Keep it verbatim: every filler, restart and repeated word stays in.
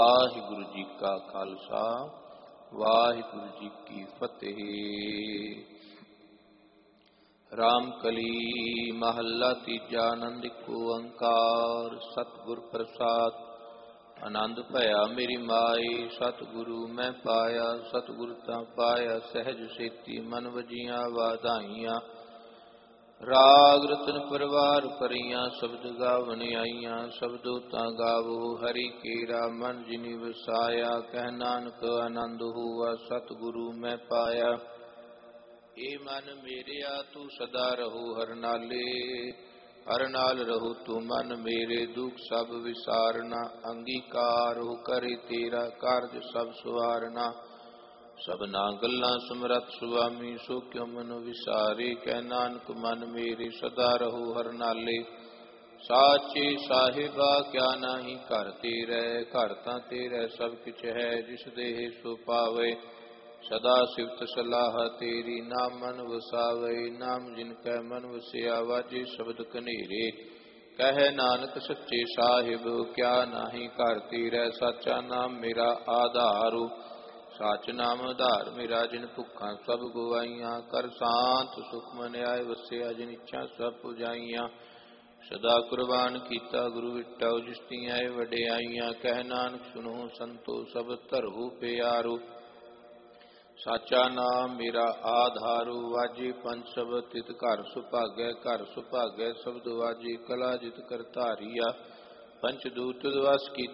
ਵਾਹਿਗੁਰੂ ਜੀ ਕਾ ਖਾਲਸਾ ਵਾਹਿਗੁਰੂ ਜੀ ਕੀ ਫਤਿਹ। ਰਾਮ ਕਲੀ ਮਹੱਲਾ ਤੀਜਾ। ਆਨੰਦ ਏਕੋ ਓੰਕਾਰ ਸਤਿਗੁਰ ਪ੍ਰਸਾਦਿ। ਆਨੰਦ ਭਇਆ ਮੇਰੀ ਮਾਈ ਸਤਿਗੁਰੂ ਮੈਂ ਪਾਇਆ। ਸਤਿਗੁਰ ਤਾਂ ਪਾਇਆ ਸਹਿਜ ਸੇਤੀ ਮਨ ਵਜੀਆਂ ਵਾਧਾਈਆਂ। ਰਾਗ ਰਤਨ ਪਰਵਾਰ ਭਰੀਆਂ ਸ਼ਬਦ ਗਾਵਨ ਆਈਆਂ। ਸ਼ਬਦੋ ਤਾਂ ਗਾਵੋ ਹਰੀ ਕੇਰਾ ਮਨ ਜਿਨੀ ਵਸਾਇਆ। ਕਹਿ ਨਾਨਕ ਆਨੰਦ ਹੋਆ ਸਤਿਗੁਰੂ ਮੈਂ ਪਾਇਆ। ਏ ਮਨ ਮੇਰਿਆ ਤੂੰ ਸਦਾ ਰਹੋ ਹਰ ਨਾਲੇ। ਹਰ ਨਾਲ ਰਹੋ ਤੂੰ ਮਨ ਮੇਰੇ ਦੁਖ ਸਭ ਵਿਸਾਰਨਾ। ਅੰਗੀਕਾਰ ਹੋ ਕਰੇ ਤੇਰਾ ਕਾਰਜ ਸਭ ਸਵਾਰਨਾ। ਸਭਨਾ ਗੱਲਾਂ ਸਮਰੱਥ ਸੁਆਮੀ ਸੋ ਕਿਉ ਮਨ ਵਿਸਾਰੇ। ਕਹਿ ਨਾਨਕ ਮਨ ਮੇਰੇ ਸਦਾ ਰਹੋ ਹਰ ਨਾਲੇ। ਸਾਚੇ ਸਾਹਿਬਾ ਕਿਆ ਨਾਹੀ ਘਰ ਤੇਰੇ। ਘਰ ਤਾਂ ਤੇਰੇ ਸਭ ਕਿਛ ਹੈ ਜਿਸ ਦੇਹ ਸੋ ਪਾਵੇ। ਸਦਾ ਸਿਫਤ ਸਲਾਹ ਤੇਰੀ ਨਾਮ ਮਨ ਵਸਾਵੇ। ਨਾਮ ਜਿਨ ਕੈ ਮਨ ਵਸਿਆ ਵਾਜੇ ਸ਼ਬਦ ਕਨੇਰੇ। ਕਹਿ ਨਾਨਕ ਸੱਚੇ ਸਾਹਿਬ ਕਿਆ ਨਾਹੀ ਘਰ ਤੇਰੇ। ਸਾਚਾ ਨਾਮ ਮੇਰਾ ਆਧਾਰੂ ਸਾਚ ਨਾਮ ਆਧਾਰ ਮੇਰਾ। ਜਿਨ ਭੁੱਖਾਂ ਸਭ ਗਵਾਈਆਂ ਕਰ ਸ਼ਾਂਤ ਸੁਖ ਮਨ ਆਏ ਵਸਿਆ। ਜਿਨ ਇੱਛਾ ਸਭ ਪੁਜਾਈਆਂ ਸਦਾ ਕੁਰਬਾਨ ਕੀਤਾ ਗੁਰੂ ਵਿਟਹੁ ਜਿਸ ਤੀਆਂ ਇਹ ਵਡਿਆਈਆਂ। ਕਹਿ ਨਾਨਕ ਸੁਣੋ ਸੰਤੋ ਸਭ ਧਰਹੁ ਪਿਆਰੋ। ਸਾਚਾ ਨਾਮ ਮੇਰਾ ਆਧਾਰੂ ਵਾਜੇ ਪੰਜ ਸ਼ਬਦ ਤਿਤ ਘਰ ਸੁਭਾਗੈ। ਘਰ ਸੁਭਾਗੈ ਸ਼ਬਦ ਵਾਜੇ ਕਲਾ ਜਿਤ ਕਰ ਧਾਰੀਆ। ਪੰਚ ਦੂਤ ਵਸ ਕੀ